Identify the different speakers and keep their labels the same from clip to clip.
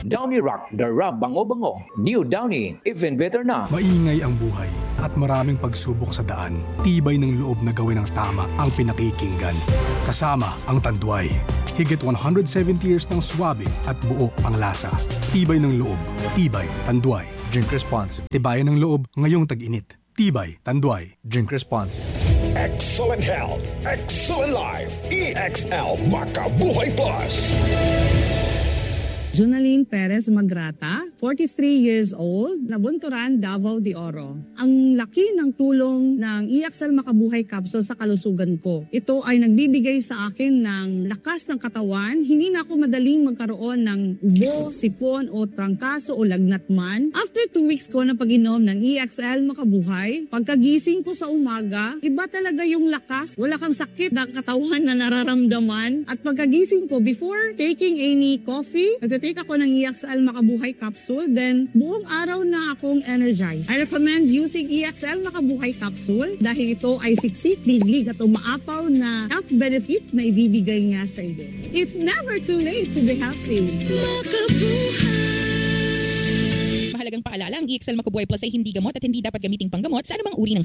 Speaker 1: Downy Rock, the rub bango-bango. New Downy, even better na.
Speaker 2: Maingay ang buhay at maraming pagsubok sa daan. Tibay ng loob na gawin ang tama ang pinakikinggan. Kasama ang Tanduay. Higit 170 years ng swabe at buo ang lasa. Tibay ng loob. Tibay, Tanduay. Drink responsibly. Tibayan ng loob ngayong tag-init. Tibay, Tanduay. Drink responsibly.
Speaker 3: Excellent health, excellent life. EXL Makabuhay Plus.
Speaker 4: Junaline Perez Magrata, 43 years old, Nabunturan, Davao de Oro. Ang laki ng tulong ng EXL Makabuhay Capsule sa kalusugan ko. Ito ay nagbibigay sa akin ng lakas ng katawan. Hindi na ako madaling magkaroon ng ubo, sipon o trangkaso o lagnat man. After 2 weeks ko na pag-inom ng EXL Makabuhay, pagkagising ko sa umaga, iba talaga yung lakas. Wala kang sakit ng katawan na nararamdaman. At pagkagising ko, before taking any coffee, take ako ng EXL Makabuhay Capsule, then buong araw na akong energized. I recommend using EXL Makabuhay Capsule dahil ito ay siksik, liglig at umaapaw na health benefit na ibibigay niya sa iyo. It's never too late to be healthy.
Speaker 5: Mahalagang paalala, ang EXL Makabuhay Plus ay hindi gamot at hindi dapat gamiting panggamot sa anumang uri ng...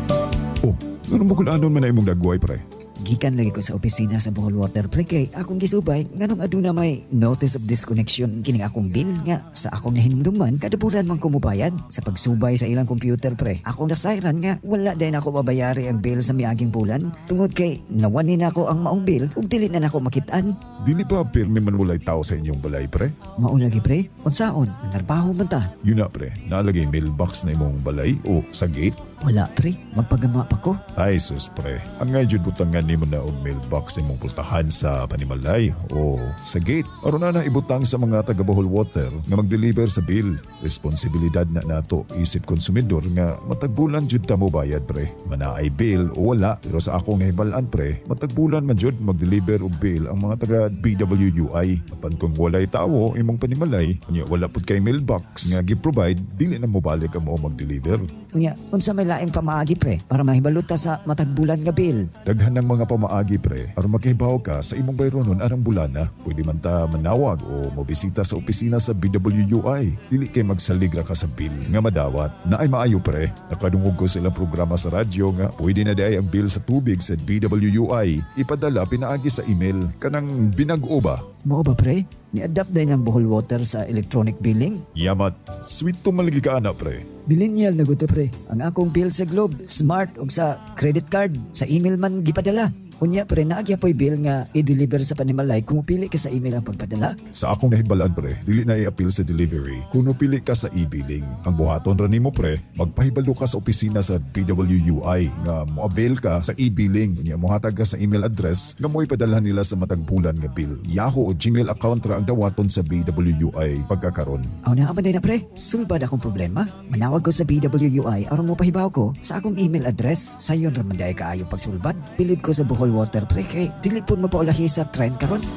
Speaker 6: Oh, ganun mo kung ano man na imong dagway, pre?
Speaker 7: Gikan lagi ko sa opisina sa Bohol Water pre kay akong gisubay nganong aduna may notice of disconnection kining akong bill nga sa akong nahinumduman kada bulan man ko mobayad sa pagsubay sa ilang computer pre. Akong nasayran nga wala din ako mabayari ang bill sa miaging bulan tungod kay nawani na ako ang maong bill ug dili na nako makitaan.
Speaker 6: Dili pa pirmi man walay tao sa inyong balay, pre?
Speaker 7: Mao lagi pre, unsaon narbaho man ta?
Speaker 6: Yun na, pre, nalagay mailbox na imong balay o sa gate?
Speaker 7: Wala pre, magpagama pa ko.
Speaker 6: Ay sus, pre, ang nga jud butangan nimo na og mailbox imong pultahan sa panimalay o sa gate. Aron na ibutang sa mga taga Bohol Water nga mag-deliver sa bill. Responsibilidad na nato isip konsumidor nga matagbulan jud ta mo bayad, pre. Manaay bill o wala, pero sa akong nahibalan, pre, matagbulan man jud mag-deliver og bill ang mga taga BWUI. Apan kung walay tawo imong panimalay, unya wala pud kay mailbox nga gi-provide, dili na mo balik ang mo mag-deliver.
Speaker 7: Unya, unsa may laing pamaagi pre para mahibaluta sa matagbulan nga bill?
Speaker 6: Daghan ng mga pamaagi, pre, aron makahibaw ka sa imong bayronon arang bulana. Pwede man ta manawag o mobisita sa opisina sa BWUI. Dili kay magsalig ra ka sa bill nga madawat. Naay maayo, pre, nakadungog ko sa ilang programa sa radyo nga pwede na diay ang bill sa tubig sa BWUI ipadala pinaagi sa email kanang binag-o ba?
Speaker 7: Mao ba pre? Ni-adapt din ang Bohol Water sa electronic billing?
Speaker 6: Yamat, sweet to malagi ka ana, pre.
Speaker 7: Millennial na guto pre. Ang akong bill sa Globe, Smart ug sa credit card, sa email man gipadala. Unya pre, naagya po'y bill nga i-deliver sa panimalay kung pili ka sa email ang pagpadala.
Speaker 6: Sa akong nahibalaan, pre, dili na i-appeal sa delivery kung pili ka sa e-billing. Ang buhaton ra nimo, pre, magpahibalo ka sa opisina sa BWUI nga mo-avail ka sa e-billing. Unya mohatag ka sa email address nga mo ipadala nila sa matagbulan nga bill. Yahoo o Gmail account ra ang dawaton sa BWUI pagkakaron.
Speaker 7: Aw na na pre, sulbad akong problema. Manawag ko sa BWUI aron mo pahibaw ko sa akong email address. Sayon ra man day kaayo pagsulbad. Pilid ko sa Bohol Water pre kay dili pud mapaulahi sa trend karon.